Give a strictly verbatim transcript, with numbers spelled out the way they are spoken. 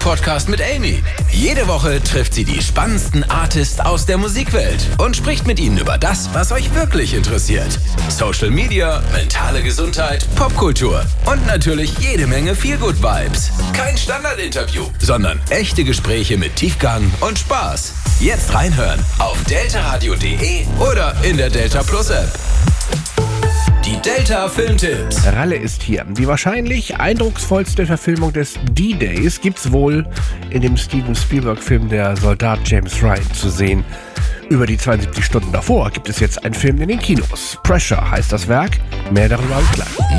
Musikpodcast mit Amy. Jede Woche trifft sie die spannendsten Artists aus der Musikwelt und spricht mit ihnen über das, was euch wirklich interessiert. Social Media, mentale Gesundheit, Popkultur und natürlich jede Menge Feel-Good-Vibes. Kein Standardinterview, sondern echte Gespräche mit Tiefgang und Spaß. Jetzt reinhören auf deltaradio punkt de oder in der Delta Plus App. Die Delta Filmtipps. Ralle ist hier. Die wahrscheinlich eindrucksvollste Verfilmung des D-Days gibt's wohl in dem Steven Spielberg-Film Der Soldat James Ryan zu sehen. Über die zweiundsiebzig Stunden davor gibt es jetzt einen Film in den Kinos. Pressure heißt das Werk. Mehr darüber gleich.